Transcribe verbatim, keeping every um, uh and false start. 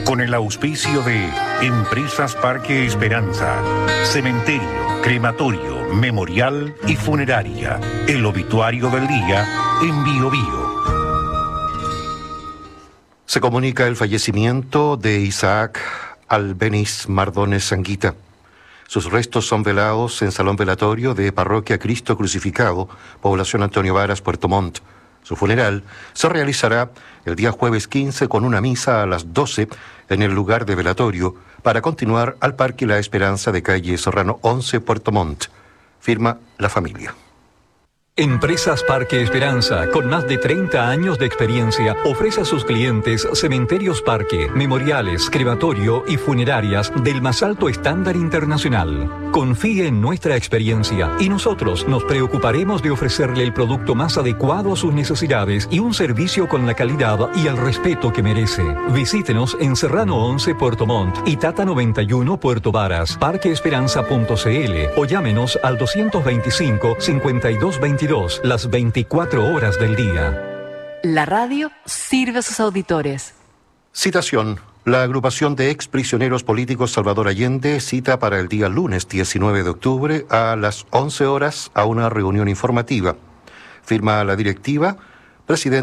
Con el auspicio de Empresas Parque Esperanza, Cementerio, Crematorio, Memorial y Funeraria. El obituario del día en Bio Bio. Se comunica el fallecimiento de Isaac Albeniz Mardones Anguita. Sus restos son velados en Salón Velatorio de Parroquia Cristo Crucificado, población Antonio Varas, Puerto Montt. Su funeral se realizará el día jueves quince con una misa a las doce en el lugar de velatorio para continuar al Parque La Esperanza de calle Serrano once, Puerto Montt. Firma la familia. Empresas Parque Esperanza, con más de treinta años de experiencia, ofrece a sus clientes cementerios parque, memoriales, crematorio y funerarias del más alto estándar internacional. Confíe en nuestra experiencia y nosotros nos preocuparemos de ofrecerle el producto más adecuado a sus necesidades y un servicio con la calidad y el respeto que merece. Visítenos en Serrano once, Puerto Montt y Tata noventa y uno, Puerto Varas, parque esperanza punto c l o llámenos al doscientos veinticinco, cincuenta y dos veintidós las veinticuatro horas del día. La radio sirve a sus auditores. Citación. La agrupación de exprisioneros políticos Salvador Allende cita para el día lunes diecinueve de octubre a las once horas a una reunión informativa. Firma la directiva, presidente